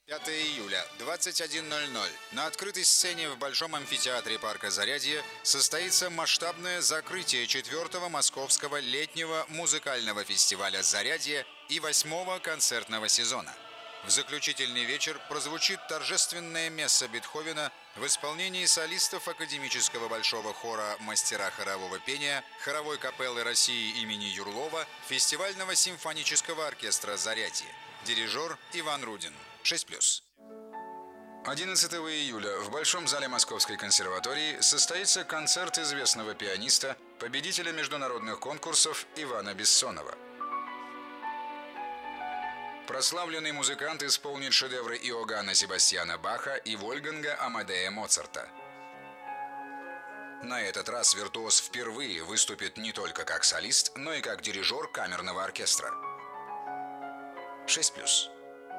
5 июля, 21:00. На открытой сцене в Большом амфитеатре парка Зарядье состоится масштабное закрытие 4-го Московского летнего музыкального фестиваля «Зарядье» и 8-го концертного сезона. В заключительный вечер прозвучит торжественное месса Бетховена в исполнении солистов Академического большого хора «Мастера хорового пения», хоровой капеллы России имени Юрлова, фестивального симфонического оркестра «Зарядье». Дирижер Иван Рудин. 6+. 11 июля в Большом зале Московской консерватории состоится концерт известного пианиста, победителя международных конкурсов Ивана Бессонова. Прославленный музыкант исполнит шедевры Иоганна Себастьяна Баха и Вольфганга Амадея Моцарта. На этот раз виртуоз впервые выступит не только как солист, но и как дирижер камерного оркестра. 6+.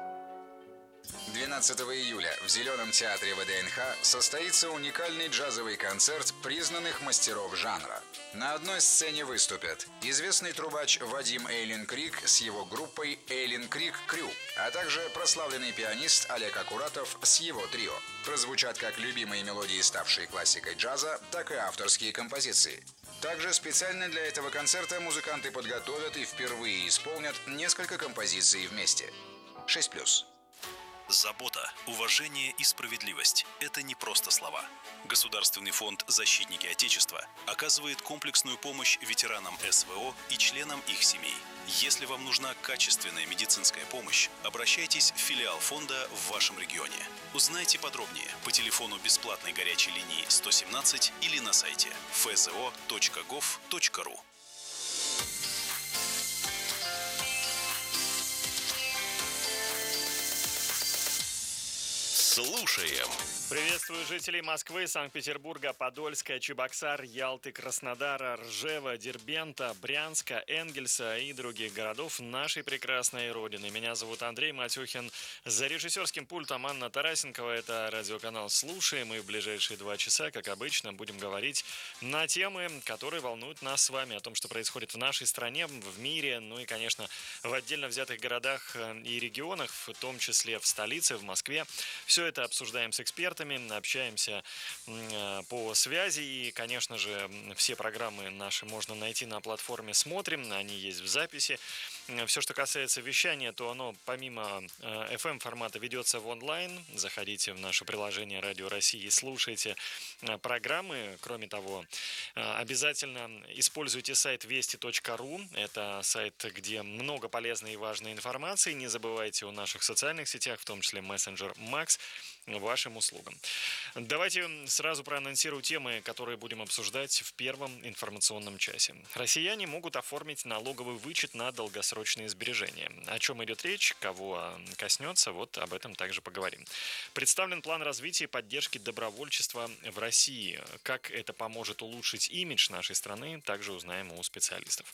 12 июля в Зеленом театре ВДНХ состоится уникальный джазовый концерт признанных мастеров жанра. На одной сцене выступят известный трубач Вадим Эйлин Крик с его группой Эйлин Крик Крю, а также прославленный пианист Олег Акуратов с его трио. Прозвучат как любимые мелодии, ставшие классикой джаза, так и авторские композиции. Также специально для этого концерта музыканты подготовят и впервые исполнят несколько композиций вместе. 6+. Забота, уважение и справедливость – это не просто слова. Государственный фонд «Защитники Отечества» оказывает комплексную помощь ветеранам СВО и членам их семей. Если вам нужна качественная медицинская помощь, обращайтесь в филиал фонда в вашем регионе. Узнайте подробнее по телефону бесплатной горячей линии 117 или на сайте fzo.gov.ru. Слушаем. Приветствую жителей Москвы, Санкт-Петербурга, Подольска, Чебоксар, Ялты, Краснодара, Ржева, Дербента, Брянска, Энгельса и других городов нашей прекрасной родины. Меня зовут Андрей Матюхин. За режиссерским пультом Анна Тарасенкова. Это радиоканал «Слушаем». И в ближайшие 2 часа, как обычно, будем говорить на темы, которые волнуют нас с вами, о том, что происходит в нашей стране, в мире, ну и, конечно, в отдельно взятых городах и регионах, в том числе в столице, в Москве. Все это обсуждаем с экспертами, общаемся по связи. И, конечно же, все программы наши можно найти на платформе «Смотрим». Они есть в записи. Все, что касается вещания, то оно помимо FM-формата ведется в онлайн. Заходите в наше приложение «Радио России» и слушайте программы. Кроме того, обязательно используйте сайт вести.ру. Это сайт, где много полезной и важной информации. Не забывайте о наших социальных сетях, в том числе мессенджер Макс, вашим услугам. Давайте сразу проанонсирую темы, которые будем обсуждать в первом информационном часе. Россияне могут оформить налоговый вычет на долгосрочные сбережения. О чем идет речь, кого коснется, вот об этом также поговорим. Представлен план развития и поддержки добровольчества в России. Как это поможет улучшить имидж нашей страны, также узнаем у специалистов.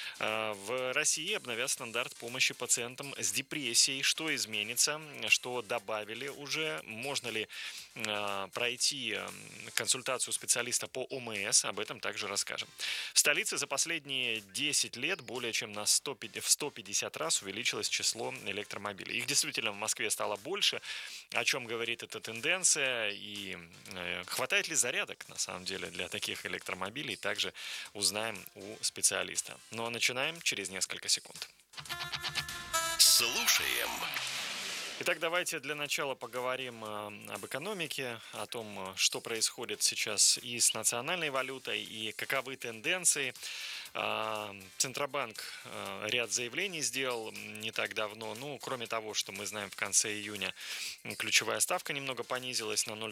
В России обновят стандарт помощи пациентам с депрессией. Что изменится, что добавили уже, можно ли пройти консультацию специалиста по ОМС, об этом также расскажем. В столице за последние 10 лет более чем в 150 раз увеличилось число электромобилей. Их действительно в Москве стало больше, о чем говорит эта тенденция, и хватает ли зарядок на самом деле для таких электромобилей, также узнаем у специалиста. Ну а начинаем через несколько секунд. Слушаем. Итак, давайте для начала поговорим об экономике, о том, что происходит сейчас и с национальной валютой, и каковы тенденции. Центробанк ряд заявлений сделал не так давно. Ну, кроме того, что мы знаем, в конце июня ключевая ставка немного понизилась на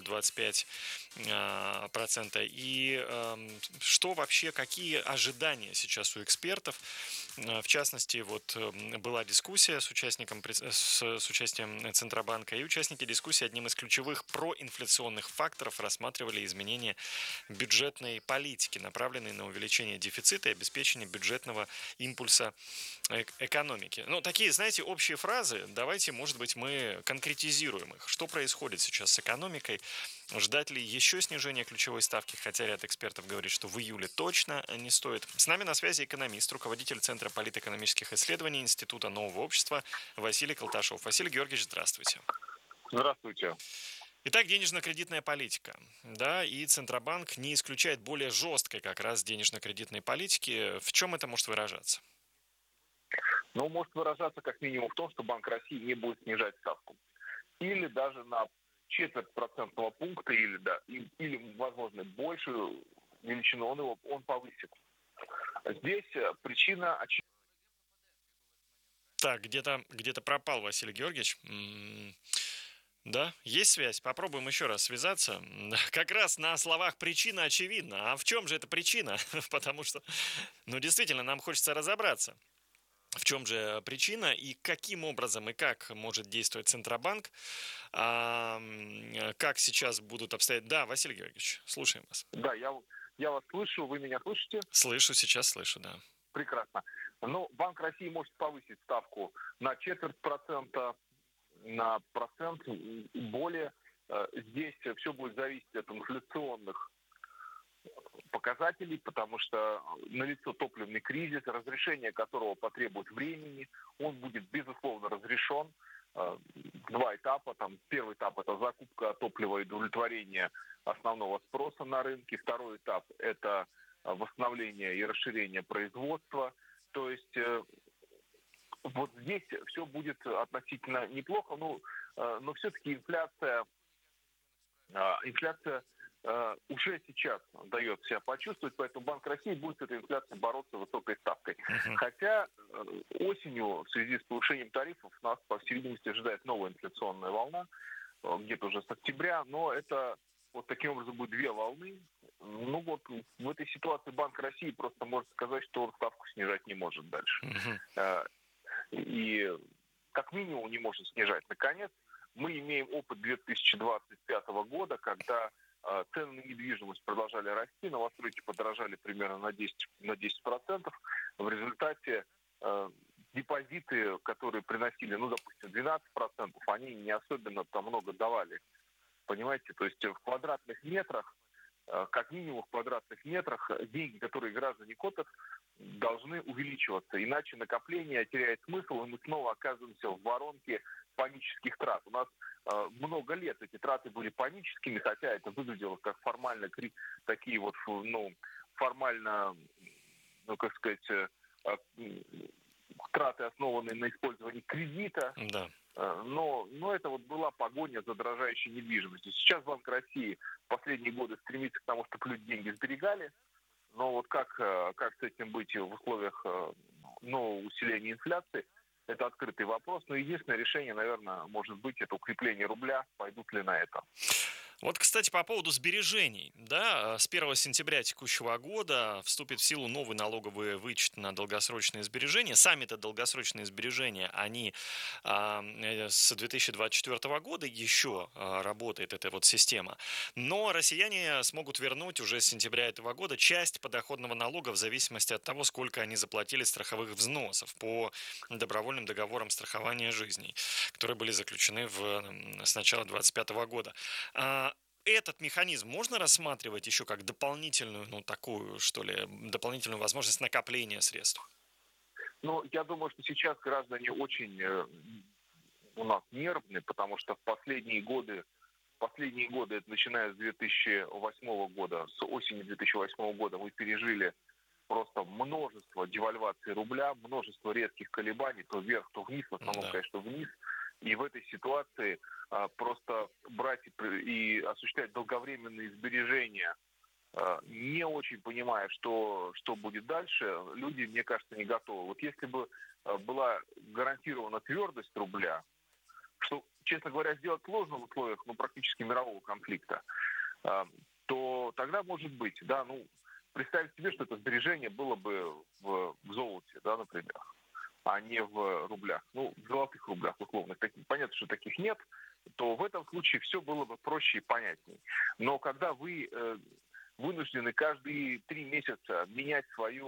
0,25%. И что вообще, какие ожидания сейчас у экспертов? В частности, вот была дискуссия с участием Центробанка, и участники дискуссии одним из ключевых проинфляционных факторов рассматривали изменение бюджетной политики, направленной на увеличение дефицита и обеспечение бюджетного импульса экономики. Ну, такие, знаете, общие фразы. Давайте, может быть, мы конкретизируем их. Что происходит сейчас с экономикой? Ждать ли еще снижения ключевой ставки, хотя ряд экспертов говорит, что в июле точно не стоит. С нами на связи экономист, руководитель Центра политэкономических исследований Института нового общества Василий Колташов. Василий Георгиевич, здравствуйте. Здравствуйте. Итак, денежно-кредитная политика, да, и Центробанк не исключает более жесткой как раз денежно-кредитной политики. В чем это может выражаться? Но может выражаться как минимум в том, что Банк России не будет снижать ставку. Или даже на четверть процентного пункта, или возможно, большую величину он повысит. Здесь причина очевидна. Так, где-то пропал Василий Георгиевич. Да, есть связь. Попробуем еще раз связаться. Как раз на словах причина очевидна. А в чем же эта причина? Потому что, ну, действительно, нам хочется разобраться. В чем же причина и каким образом и как может действовать Центробанк, как сейчас будут обстоять... Да, Василий Георгиевич, слушаем вас. Да, я вас слышу, вы меня слышите? Слышу, сейчас слышу, да. Прекрасно. Но Банк России может повысить ставку на четверть процента, на процент и более. Здесь все будет зависеть от инфляционных показателей, потому что налицо топливный кризис, разрешение которого потребует времени. Он будет, безусловно, разрешен. Два этапа. Первый этап – это закупка топлива и удовлетворение основного спроса на рынке. Второй этап – это восстановление и расширение производства. То есть вот здесь все будет относительно неплохо, но все-таки инфляция уже сейчас дает себя почувствовать, поэтому Банк России будет с этой инфляцией бороться высокой ставкой. Хотя осенью в связи с повышением тарифов нас, по всей видимости, ожидает новая инфляционная волна, где-то уже с октября, но это вот таким образом будет две волны. Ну вот в этой ситуации Банк России просто может сказать, что он ставку снижать не может дальше. И как минимум не может снижать. Наконец, мы имеем опыт 2025 года, когда цены на недвижимость продолжали расти, новостройки подорожали примерно на 10%. В результате депозиты, которые приносили, допустим, 12%, они не особенно там много давали. Понимаете? То есть в квадратных метрах, как минимум в квадратных метрах, деньги, которые граждане копят, должны увеличиваться. Иначе накопление теряет смысл, и мы снова оказываемся в воронке панических трат. У нас много лет эти траты были паническими, хотя это выглядело как формально такие вот, формально, как сказать, траты, основанные на использовании кредита. Да. Но это вот была погоня за дорожающей недвижимостью. Сейчас Банк России в последние годы стремится к тому, чтобы люди деньги сберегали. Но вот как с этим быть в условиях нового усиления инфляции, это открытый вопрос. Но единственное решение, наверное, может быть, это укрепление рубля. Пойдут ли на это? Вот, кстати, по поводу сбережений. Да, с 1 сентября текущего года вступит в силу новый налоговый вычет на долгосрочные сбережения. Сами-то долгосрочные сбережения, они с 2024 года еще работает эта вот система. Но россияне смогут вернуть уже с сентября этого года часть подоходного налога в зависимости от того, сколько они заплатили страховых взносов по добровольным договорам страхования жизни, которые были заключены с начала 2025 года. Этот механизм можно рассматривать еще как дополнительную, дополнительную возможность накопления средств? Я думаю, что сейчас граждане очень у нас нервны, потому что в последние годы, это начиная с 2008 года, с осени 2008 года мы пережили просто множество девальваций рубля, множество резких колебаний, то вверх, то вниз, в основном, конечно, вниз. И в этой ситуации просто брать и осуществлять долговременные сбережения, не очень понимая, что будет дальше, люди, мне кажется, не готовы. Вот если бы была гарантирована твердость рубля, что, честно говоря, сделать сложно в условиях практически мирового конфликта, то тогда может быть, представить себе, что это сбережение было бы в золоте, например, а не в рублях. В золотых рублях условно. Понятно, что таких нет, то в этом случае все было бы проще и понятнее. Но когда вы вынуждены каждые 3 месяца менять свою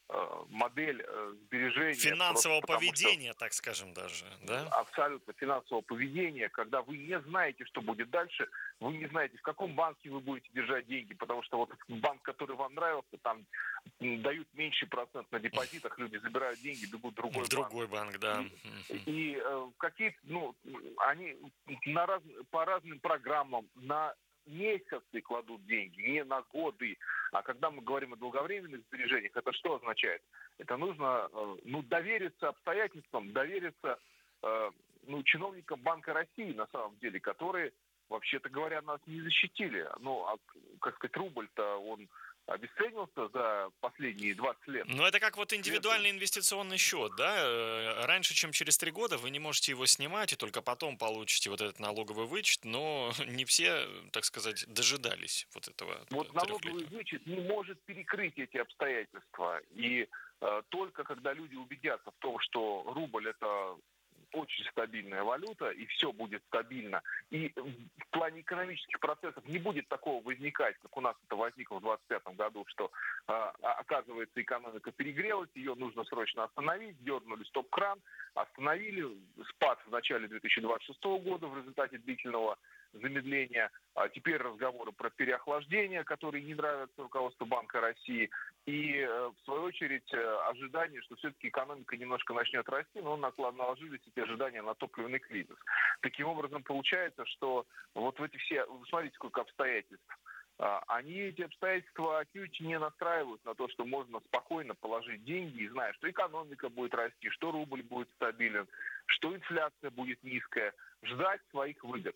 модель сбережения. Финансового поведения, так скажем даже, да? Абсолютно финансового поведения, когда вы не знаете, что будет дальше, вы не знаете, в каком банке вы будете держать деньги, потому что вот банк, который вам нравился, там дают меньший процент на депозитах, люди забирают деньги, бегут в другой банк. В другой банк, да. И какие-то, они по разным программам на месяцы кладут деньги, не на годы. А когда мы говорим о долговременных сбережениях, это что означает? Это нужно довериться обстоятельствам, довериться чиновникам Банка России, на самом деле, которые, вообще-то говоря, нас не защитили. Рубль-то, он обесценился за последние 20 лет. Ну, это как вот индивидуальный инвестиционный счет, да? Раньше, чем через 3 года, вы не можете его снимать, и только потом получите вот этот налоговый вычет, но не все, так сказать, дожидались вот этого. Вот налоговый вычет не может перекрыть эти обстоятельства. И только когда люди убедятся в том, что рубль – это очень стабильная валюта, и все будет стабильно. И в плане экономических процессов не будет такого возникать, как у нас это возникло в 2025 году, что, оказывается, экономика перегрелась, ее нужно срочно остановить, дернули стоп-кран, остановили, спад в начале 2026 года в результате длительного замедления, а теперь разговоры про переохлаждение, которые не нравятся руководству Банка России, и, в свою очередь, ожидание, что все-таки экономика немножко начнет расти, но наложились эти ожидания на топливный кризис. Таким образом, получается, что вот в эти все, смотрите, сколько обстоятельств, эти обстоятельства отнюдь не настраивают на то, что можно спокойно положить деньги, и зная, что экономика будет расти, что рубль будет стабилен, что инфляция будет низкая, ждать своих выгод.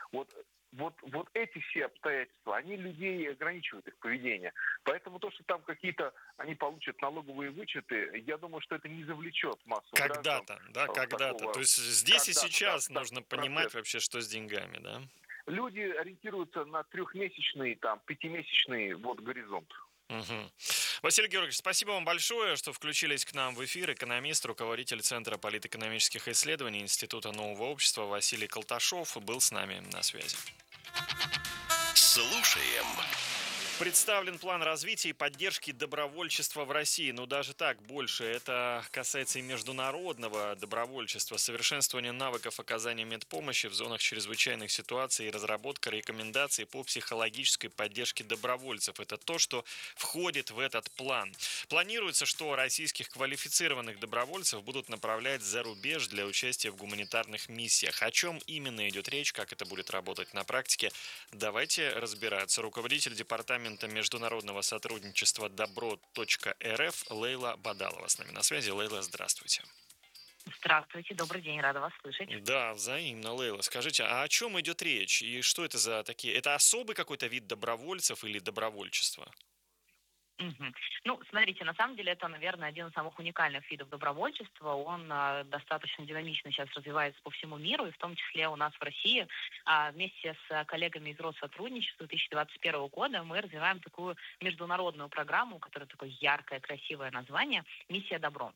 Вот эти все обстоятельства, они людей ограничивают их поведение. Поэтому то, что там они получат налоговые вычеты, я думаю, что это не завлечет массу граждан. Когда-то, да, когда-то. То есть здесь и сейчас нужно понимать вообще, что с деньгами, да? Люди ориентируются на 3-месячный, 5-месячный горизонт. Угу. Василий Георгиевич, спасибо вам большое, что включились к нам в эфир. Экономист, руководитель Центра политэкономических исследований Института нового общества Василий Колташов был с нами на связи. Слушаем. Представлен план развития и поддержки добровольчества в России. Ну, даже так, больше. Это касается и международного добровольчества, совершенствования навыков оказания медпомощи в зонах чрезвычайных ситуаций и разработка рекомендаций по психологической поддержке добровольцев. Это то, что входит в этот план. Планируется, что российских квалифицированных добровольцев будут направлять за рубеж для участия в гуманитарных миссиях. О чем именно идет речь, как это будет работать на практике, давайте разбираться. Руководитель департамента международного сотрудничества Добро.рф Лейла Бадалова с нами на связи. Лейла, здравствуйте. Здравствуйте, добрый день, рада вас слышать. Да, взаимно, Лейла. Скажите, а о чем идет речь? И что это за такие? Это особый какой-то вид добровольцев или добровольчества? Мгм. Ну, смотрите, на самом деле это, наверное, один из самых уникальных видов добровольчества. Он достаточно динамично сейчас развивается по всему миру, и в том числе у нас в России. Вместе с коллегами из Россотрудничества 2021 года мы развиваем такую международную программу, у которой такое яркое, красивое название «Миссия Добро».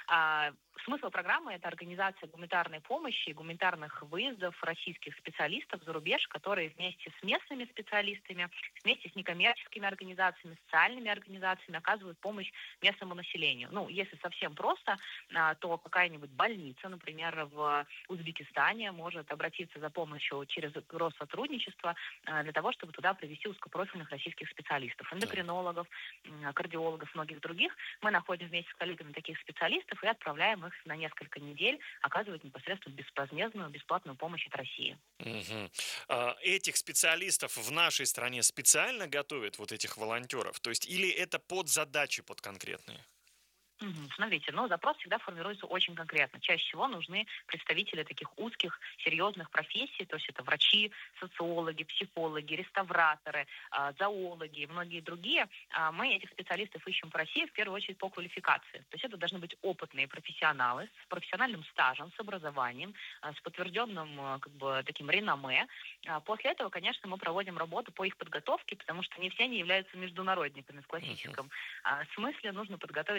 Смысл программы – это организация гуманитарной помощи и гуманитарных выездов российских специалистов за рубеж, которые вместе с местными специалистами, вместе с некоммерческими организациями, социальными организациями оказывают помощь местному населению. Ну, если совсем просто, то какая-нибудь больница, например, в Узбекистане может обратиться за помощью через Россотрудничество для того, чтобы туда привести узкопрофильных российских специалистов, эндокринологов, кардиологов, многих других. Мы находим вместе с коллегами таких специалистов и отправляем их на несколько недель оказывать непосредственно безвозмездную, бесплатную помощь от России. Угу. Этих специалистов в нашей стране специально готовят, вот этих волонтеров? То есть или это под задачи, под конкретные? Смотрите, запрос всегда формируется очень конкретно. Чаще всего нужны представители таких узких, серьезных профессий, то есть это врачи, социологи, психологи, реставраторы, зоологи и многие другие. Мы этих специалистов ищем по России в первую очередь по квалификации. То есть это должны быть опытные профессионалы с профессиональным стажем, с образованием, с подтвержденным таким реноме. После этого, конечно, мы проводим работу по их подготовке, потому что не все они являются международниками в классическом смысле. Нужно подготовить к реалиям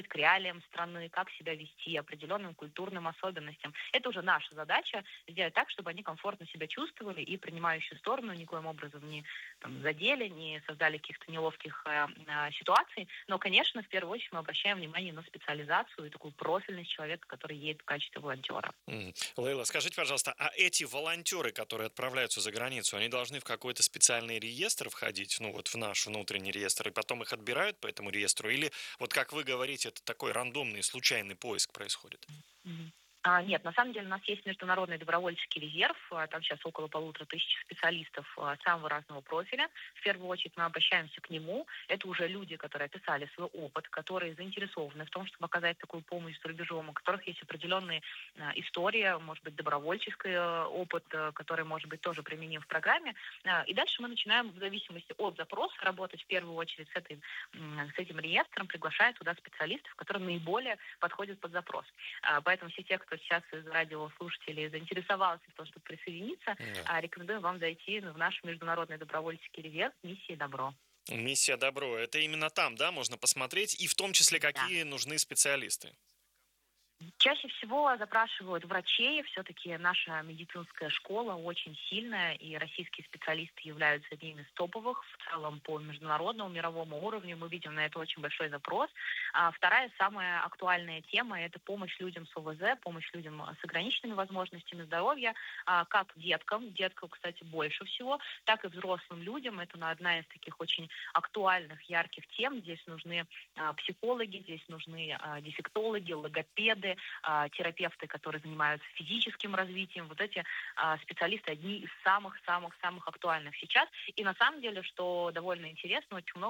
реалиям страны, как себя вести, определенным культурным особенностям. Это уже наша задача сделать так, чтобы они комфортно себя чувствовали и принимающую сторону никоим образом не задели, не создали каких-то неловких ситуаций. Но, конечно, в первую очередь мы обращаем внимание на специализацию и такую профильность человека, который едет в качестве волонтера. Лейла, скажите, пожалуйста, а эти волонтеры, которые отправляются за границу, они должны в какой-то специальный реестр входить, ну вот в наш внутренний реестр, и потом их отбирают по этому реестру? Или вот как вы говорите, это такой рандомный, случайный поиск происходит? Нет, на самом деле у нас есть международный добровольческий резерв, там сейчас около 1500 специалистов самого разного профиля. В первую очередь мы обращаемся к нему. Это уже люди, которые описали свой опыт, которые заинтересованы в том, чтобы оказать такую помощь за рубежом, у которых есть определенные история, может быть, добровольческий опыт, который может быть тоже применим в программе. И дальше мы начинаем в зависимости от запроса работать в первую очередь с этим реестром, приглашая туда специалистов, которые наиболее подходят под запрос. Поэтому все те, кто сейчас из радиослушателей заинтересовался в том, чтобы присоединиться, рекомендую вам зайти в наш международный добровольческий резерв «Миссия Добро». Миссия Добро. Это именно там, да, можно посмотреть, и в том числе, какие нужны специалисты? Чаще всего запрашивают врачей, все-таки наша медицинская школа очень сильная, и российские специалисты являются одними из топовых в целом по международному, мировому уровню. Мы видим на это очень большой запрос. Вторая, самая актуальная тема – это помощь людям с ОВЗ, помощь людям с ограниченными возможностями здоровья, как деткам, кстати, больше всего, так и взрослым людям. Это одна из таких очень актуальных, ярких тем. Здесь нужны психологи, здесь нужны дефектологи, логопеды, терапевты, которые занимаются физическим развитием. Вот эти специалисты одни из самых-самых-самых актуальных сейчас. И на самом деле, что довольно интересно, очень много